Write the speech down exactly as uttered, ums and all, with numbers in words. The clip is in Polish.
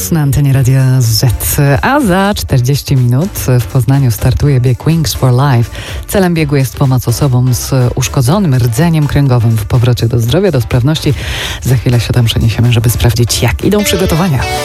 Noc na antenie Radia Z. A za czterdzieści minut w Poznaniu startuje bieg Wings for Life. Celem biegu jest pomoc osobom z uszkodzonym rdzeniem kręgowym w powrocie do zdrowia, do sprawności. Za chwilę się tam przeniesiemy, żeby sprawdzić, jak idą przygotowania.